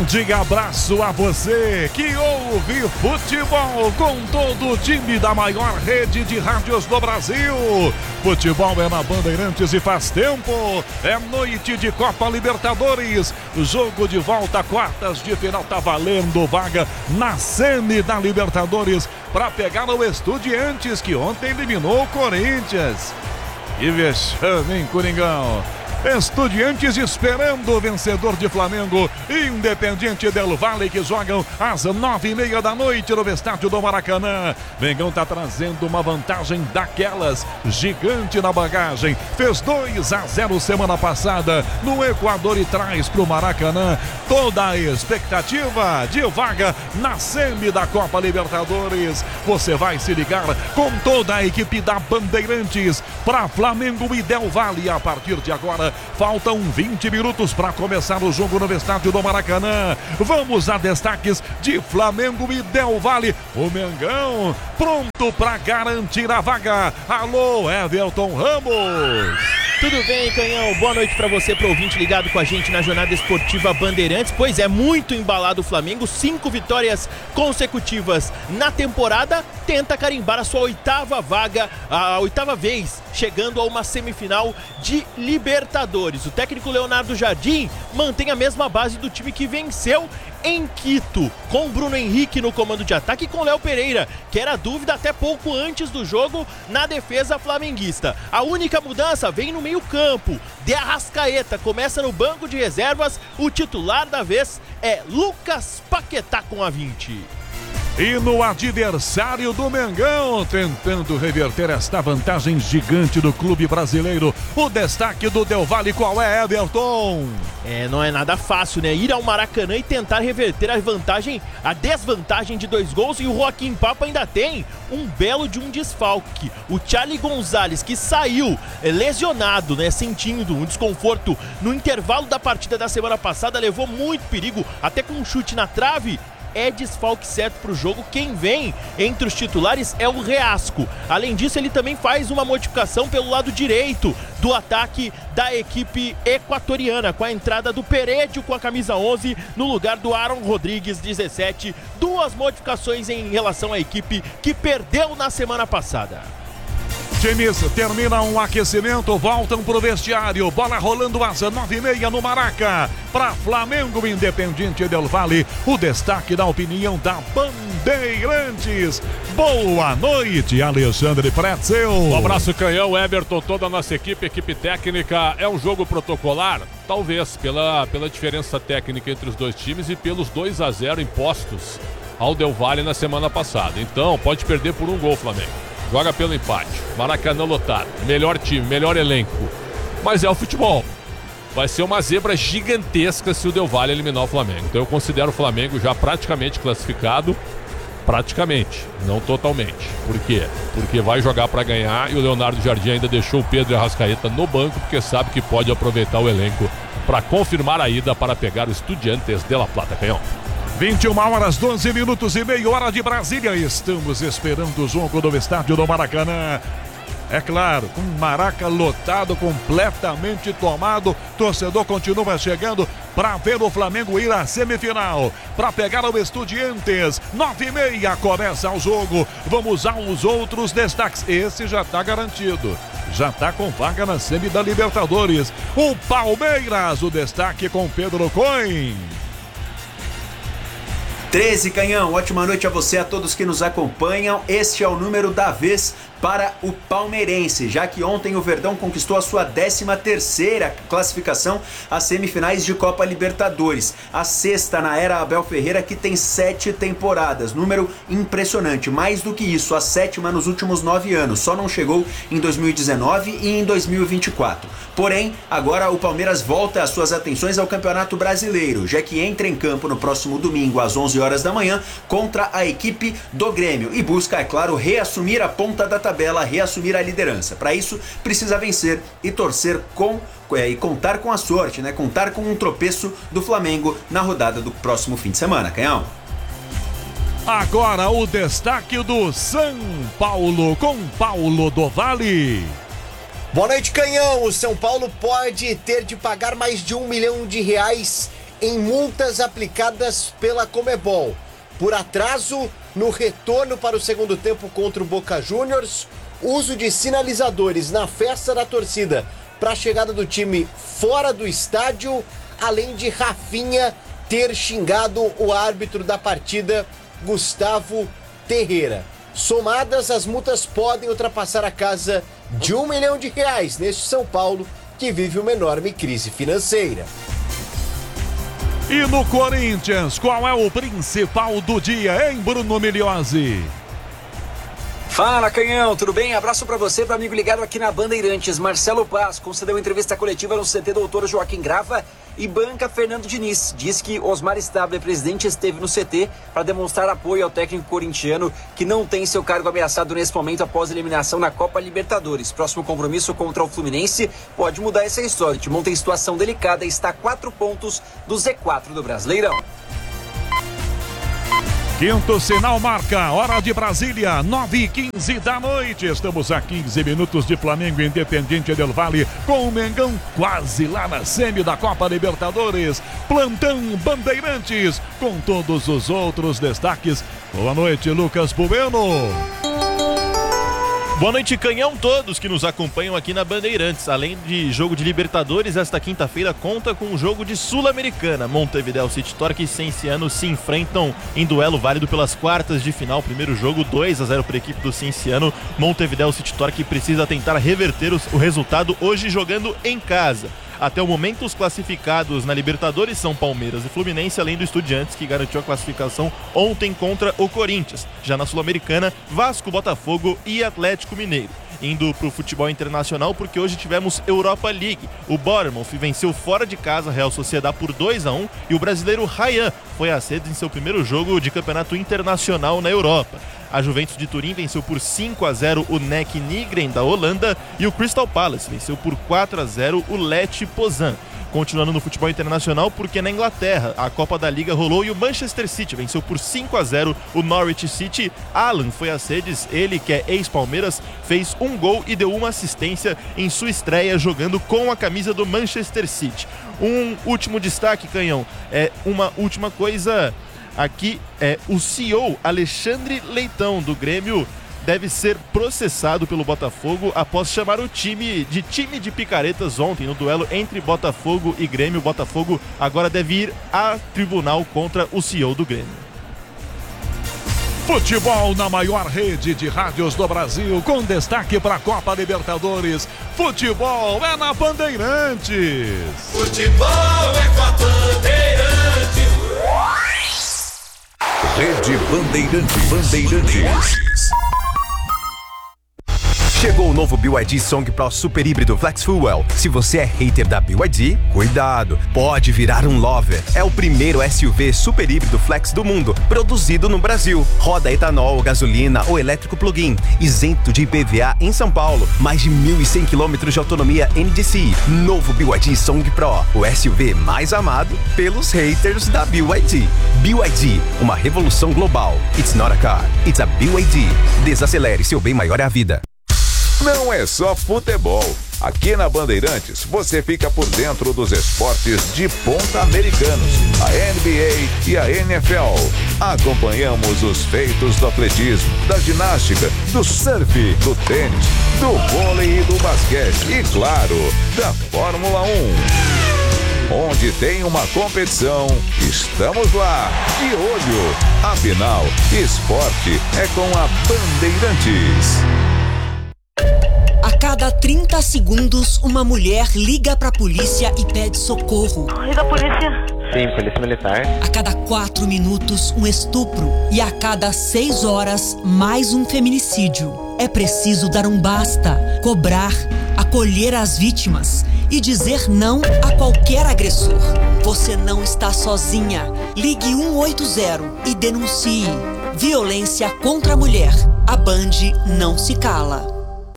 grande abraço a você que ouve futebol com todo o time da maior rede de rádios do Brasil. Futebol é na Bandeirantes e faz tempo. É noite de Copa Libertadores. Jogo de volta, quartas de final. Tá valendo vaga na semi da Libertadores para pegar o Estudiantes, que ontem eliminou o Corinthians. Que vexame, hein, Coringão? Estudiantes esperando o vencedor de Flamengo e Independiente del Valle, que jogam às 9:30 da noite no estádio do Maracanã. Mengão tá trazendo uma vantagem daquelas, gigante na bagagem. Fez 2-0 semana passada no Equador e traz pro Maracanã toda a expectativa de vaga na semi da Copa Libertadores. Você vai se ligar com toda a equipe da Bandeirantes para Flamengo e del Valle a partir de agora. Faltam 20 minutos para começar o jogo no estádio do Maracanã. Vamos a destaques de Flamengo e del Valle. O Mengão pronto para garantir a vaga. Alô, Everton Ramos. Tudo bem, Canhão? Boa noite para você, pro ouvinte ligado com a gente na Jornada Esportiva Bandeirantes. Pois é, muito embalado o Flamengo, 5 vitórias consecutivas na temporada, tenta carimbar a sua 8ª vaga, a 8ª vez, chegando a uma semifinal de Libertadores. O técnico Leonardo Jardim mantém a mesma base do time que venceu em Quito, com Bruno Henrique no comando de ataque e com Léo Pereira, que era dúvida até pouco antes do jogo na defesa flamenguista. A única mudança vem no meio-campo. De Arrascaeta começa no banco de reservas. O titular da vez é Lucas Paquetá com a 20. E no adversário do Mengão, tentando reverter esta vantagem gigante do clube brasileiro, o destaque do del Valle, qual é, Everton? Não é nada fácil, né? Ir ao Maracanã e tentar reverter a desvantagem de 2 gols, e o Joaquim Papa ainda tem um belo de um desfalque. O Charly Gonzalez, que saiu lesionado, né? Sentindo um desconforto no intervalo da partida da semana passada, levou muito perigo, até com um chute na trave. É desfalque certo para o jogo. Quem vem entre os titulares é o Reasco. Além disso, ele também faz uma modificação pelo lado direito do ataque da equipe equatoriana, com a entrada do Peredio com a camisa 11 no lugar do Aaron Rodrigues, 17. 2 modificações em relação à equipe que perdeu na semana passada. Times terminam o aquecimento, voltam pro vestiário. Bola rolando às 9:30 no Maraca. Para Flamengo Independiente del Valle, o destaque da opinião da Bandeirantes. Boa noite, Alexandre Pretzel. Um abraço, Canhão, Everton, toda a nossa equipe técnica. É um jogo protocolar? Talvez, pela diferença técnica entre os dois times e pelos 2-0 impostos ao del Valle na semana passada. Então, pode perder por 1 gol, Flamengo. Joga pelo empate, Maracanã lotado, melhor time, melhor elenco. Mas é o futebol. Vai ser uma zebra gigantesca se o del Valle eliminar o Flamengo. Então eu considero o Flamengo já praticamente classificado. Praticamente, não totalmente. Por quê? Porque vai jogar para ganhar e o Leonardo Jardim ainda deixou o Pedro Arrascaeta no banco, porque sabe que pode aproveitar o elenco para confirmar a ida para pegar o Estudiantes de La Plata, Canhão. 21h, 12 minutos e meia, hora de Brasília. Estamos esperando o jogo do estádio do Maracanã. É claro, com o Maraca lotado, completamente tomado. Torcedor continua chegando para ver o Flamengo ir à semifinal, para pegar o Estudiantes. 9:30 começa o jogo. Vamos aos outros destaques. Esse já está garantido. Já está com vaga na semi da Libertadores. O Palmeiras, o destaque com Pedro Coin. 13, Canhão, ótima noite a você, a todos que nos acompanham. Este é o número da vez para o palmeirense, já que ontem o Verdão conquistou a sua 13ª classificação às semifinais de Copa Libertadores, a 6ª na era Abel Ferreira, que tem 7 temporadas, número impressionante, mais do que isso, a 7ª nos últimos 9 anos, só não chegou em 2019 e em 2024. Porém, agora o Palmeiras volta as suas atenções ao Campeonato Brasileiro, já que entra em campo no próximo domingo às 11 horas da manhã contra a equipe do Grêmio e busca, é claro, reassumir a ponta da tabela, reassumir a liderança. Para isso, precisa vencer e torcer e contar com a sorte, né? Contar com um tropeço do Flamengo na rodada do próximo fim de semana, Canhão. Agora o destaque do São Paulo com Paulo do Valle. Boa noite, Canhão. O São Paulo pode ter de pagar mais de R$1 milhão em multas aplicadas pela Conmebol por atraso no retorno para o segundo tempo contra o Boca Juniors, uso de sinalizadores na festa da torcida para a chegada do time fora do estádio, além de Rafinha ter xingado o árbitro da partida, Gustavo Terreira. Somadas, as multas podem ultrapassar a casa de R$1 milhão neste São Paulo, que vive uma enorme crise financeira. E no Corinthians, qual é o principal do dia, hein, Bruno Migliozzi? Fala, Canhão, tudo bem? Abraço pra você, pro amigo ligado aqui na Bandeirantes. Marcelo Paz concedeu entrevista coletiva no CT Doutor Joaquim Grava e banca Fernando Diniz. Diz que Osmar Stable, presidente, esteve no CT para demonstrar apoio ao técnico corintiano, que não tem seu cargo ameaçado nesse momento após a eliminação na Copa Libertadores. Próximo compromisso contra o Fluminense pode mudar essa história. O Timão tem situação delicada e está a 4 pontos do Z4 do Brasileirão. Quinto sinal marca, hora de Brasília, 9h15 da noite. Estamos a 15 minutos de Flamengo Independiente del Valle, com o Mengão quase lá na semi da Copa Libertadores. Plantão Bandeirantes, com todos os outros destaques. Boa noite, Lucas Bueno. Boa noite, Canhão, todos que nos acompanham aqui na Bandeirantes. Além de jogo de Libertadores, esta quinta-feira conta com um jogo de Sul-Americana. Montevideo City Torque e Cienciano se enfrentam em duelo válido pelas quartas de final. Primeiro jogo, 2-0 para a equipe do Cienciano. Montevideo City Torque precisa tentar reverter o resultado hoje jogando em casa. Até o momento, os classificados na Libertadores são Palmeiras e Fluminense, além do Estudiantes, que garantiu a classificação ontem contra o Corinthians. Já na Sul-Americana, Vasco, Botafogo e Atlético Mineiro. Indo para o futebol internacional, porque hoje tivemos Europa League. O Bournemouth venceu fora de casa a Real Sociedad por 2-1 e o brasileiro Ryan foi a sede em seu primeiro jogo de campeonato internacional na Europa. A Juventus de Turim venceu por 5-0 o NEC Nijmegen da Holanda e o Crystal Palace venceu por 4-0 o Lech Poznan. Continuando no futebol internacional, porque na Inglaterra a Copa da Liga rolou e o Manchester City venceu por 5-0 o Norwich City. Alan foi às redes, ele que é ex-Palmeiras, fez um gol e deu uma assistência em sua estreia jogando com a camisa do Manchester City. Um último destaque, Canhão, uma última coisa aqui, o CEO Alexandre Leitão do Grêmio deve ser processado pelo Botafogo após chamar o time de picaretas ontem no duelo entre Botafogo e Grêmio. O Botafogo agora deve ir a tribunal contra o CEO do Grêmio. Futebol na maior rede de rádios do Brasil, com destaque para a Copa Libertadores. Futebol é na Bandeirantes. Futebol é com a Bandeirantes. Rede Bandeirantes. Chegou o novo BYD Song Pro Super Híbrido Flex Fuel. Se você é hater da BYD, cuidado, pode virar um lover. É o primeiro SUV super híbrido flex do mundo, produzido no Brasil. Roda etanol, gasolina ou elétrico plug-in, isento de IPVA em São Paulo. Mais de 1.100 km de autonomia NDC. Novo BYD Song Pro, o SUV mais amado pelos haters da BYD. BYD, uma revolução global. It's not a car, it's a BYD. Desacelere, seu bem maior é a vida. Não é só futebol. Aqui na Bandeirantes, você fica por dentro dos esportes de ponta americanos, a NBA e a NFL. Acompanhamos os feitos do atletismo, da ginástica, do surf, do tênis, do vôlei e do basquete e, claro, da Fórmula 1. Onde tem uma competição, estamos lá, de olho. Afinal, esporte é com a Bandeirantes. A cada 30 segundos, uma mulher liga pra polícia e pede socorro. Liga a polícia. Sim, polícia militar. A cada 4 minutos, um estupro. E a cada 6 horas, mais um feminicídio. É preciso dar um basta, cobrar, acolher as vítimas e dizer não a qualquer agressor. Você não está sozinha. Ligue 180 e denuncie. Violência contra a mulher. A Band não se cala.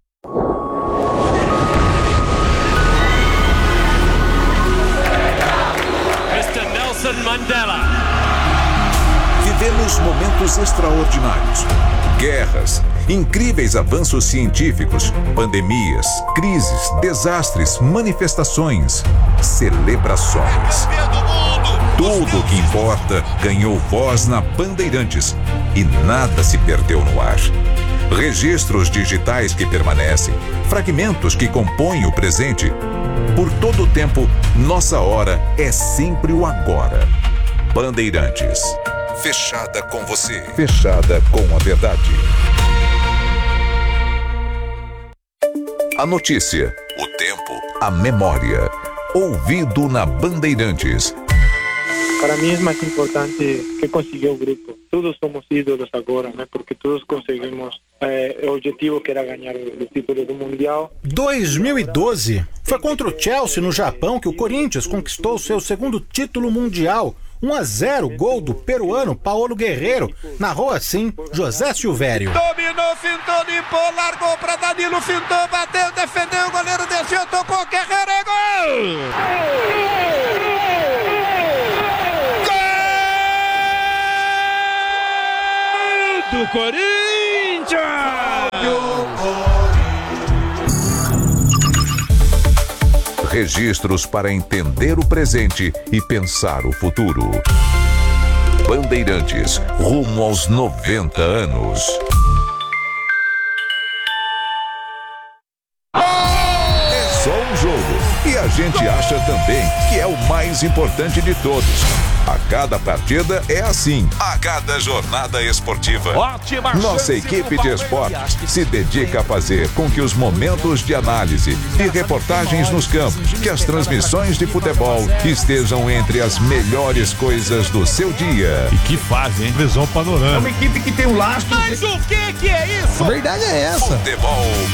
Mandela. Vivemos momentos extraordinários. Guerras, incríveis avanços científicos, pandemias, crises, desastres, manifestações, celebrações. Tudo o que importa ganhou voz na Bandeirantes e nada se perdeu no ar. Registros digitais que permanecem, fragmentos que compõem o presente. Por todo o tempo, nossa hora é sempre o agora. Bandeirantes. Fechada com você. Fechada com a verdade. A notícia, o tempo, a memória. Ouvido na Bandeirantes. Para mim é mais importante que conseguir o grupo. Todos somos ídolos agora, né? Porque todos conseguimos o objetivo que era ganhar o título do Mundial. 2012 foi contra o Chelsea no Japão que o Corinthians conquistou seu segundo título mundial. 1-0, gol do peruano Paulo Guerreiro. Narrou assim José Silvério. Dominou, fintou, limpou, largou pra Danilo, fintou, bateu, defendeu, o goleiro desceu, tocou, Guerreiro, é gol! Do Corinthians! Registros para entender o presente e pensar o futuro. Bandeirantes, rumo aos 90 anos. É só um jogo e a gente acha também que é o mais importante de todos. A cada partida é assim. A cada jornada esportiva. Ótima Nossa equipe de esportes se dedica a fazer com que os momentos de análise e reportagens nos campos, que as transmissões de futebol estejam entre as melhores coisas do seu dia. E que fase, hein? Visão panorâmica. É uma equipe que tem um lastro. Mas o que é isso? A verdade é essa. Futebol